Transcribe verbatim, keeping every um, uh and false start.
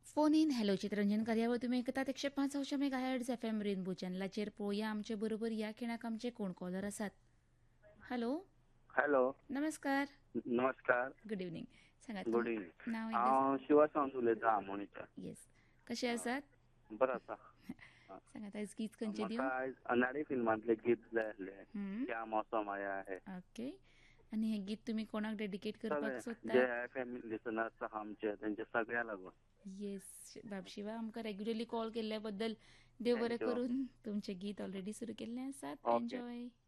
Phone in hello Chittaranjan कार्यावळ तुमी आयकतात एकशे पांच अंश mega hertz F M rainbow चॅनलाचेर. पळोवया आमचे बरोबर ह्या खिणाक आमचे कोण कॉलर आसात. हॅलो हॅलो नमस्कार. नमस्कार. Good evening. सांगात गुड तुम इवनिंग. नाव एकदा. हांव शिवा सावंत उलयतां आमोणेच्यान. येस. कशे आसात? बरो आसा. सांगात आयज गीत खंयचे म्हाका दिवं? आयज अनाडी फिल्मांतलें गीत जाय आसलें. हम्म. क्या मौसम आया है. ओके. आनी हें गीत तुमी कोणाक डेडिकेट करपाक सगळे जे सोदतात? एफ एम लिसनर्स आहा आमचे तेंचे सगळ्या लागून. येस. बाब शिवा आमकां रेग्युलरली कॉल केल्ल्या बद्दल देव बरें थँक्यू. करून. तुमचें गीत ऑलरेडी सुरू केल्लें आसात. ओके. एन्जॉय.